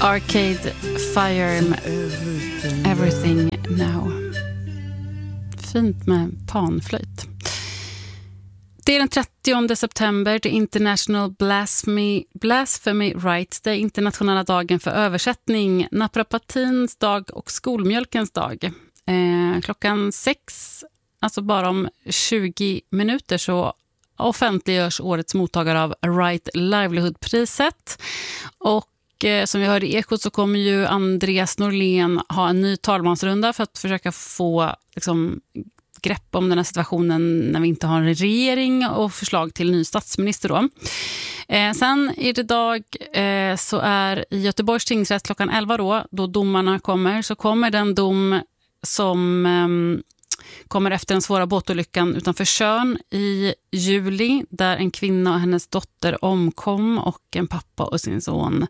Arcade Fire med Everything Now. Fint med panflöjt. Det är den 30 september, det International Blasphemy Rights, det är internationella dagen för översättning, naprapatins dag och skolmjölkens dag. Klockan 6, alltså bara om 20 minuter, så offentliggörs årets mottagare av Right Livelihood-priset. Och som vi hörde i Ekot så kommer ju Andreas Norlén ha en ny talmansrunda för att försöka få grepp om den här situationen när vi inte har en regering och förslag till ny statsminister då. Sen i dag så är i Göteborgs tingsrätt klockan 11 då domarna kommer, så kommer den dom som kommer efter den svåra båtolyckan utanför Tjörn i juli, där en kvinna och hennes dotter omkom och en pappa och sin son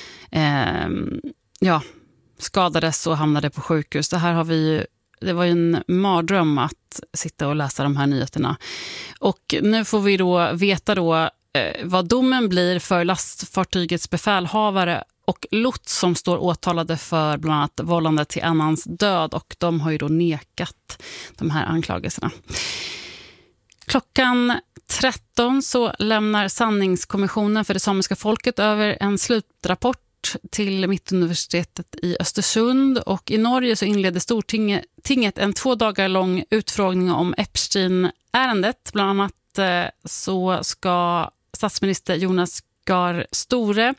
skadades och hamnade på sjukhus. Det var ju en mardröm att sitta och läsa de här nyheterna. Och nu får vi då veta vad domen blir för lastfartygets befälhavare och lots som står åtalade för bland annat vållande till annans död, och de har ju då nekat de här anklagelserna. Klockan 13 så lämnar Sanningskommissionen för det samiska folket över en slutrapport till Mittuniversitetet i Östersund, och i Norge så inledde Stortinget en 2 dagar lång utfrågning om Epstein-ärendet. Bland annat så ska statsminister Jonas Gahr Støre,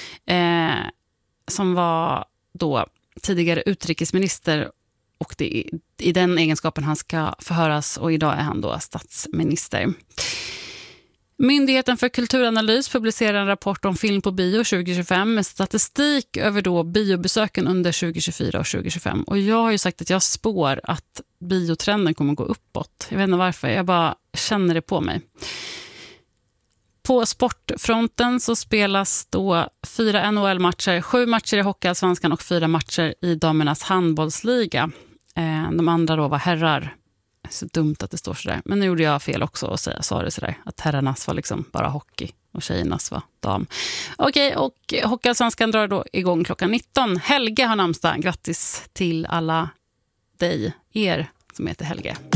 som var då tidigare utrikesminister, och det är i den egenskapen han ska förhöras, och idag är han då statsminister. Myndigheten för kulturanalys publicerar en rapport om film på bio 2025 med statistik över då biobesöken under 2024 och 2025. Och jag har ju sagt att jag spår att biotrenden kommer att gå uppåt. Jag vet inte varför, jag bara känner det på mig. På sportfronten så spelas då 4 NHL-matcher, 7 matcher i Hockeyallsvenskan och 4 matcher i damernas handbollsliga. De andra då var herrar. Så dumt att det står sådär. Men nu gjorde jag fel också och sa det sådär. Att herrarnas var liksom bara hockey och tjejernas var dam. Okej, och Hockeyallsvenskan drar då igång klockan 19. Helge har namnsdag. Grattis till alla er som heter Helge.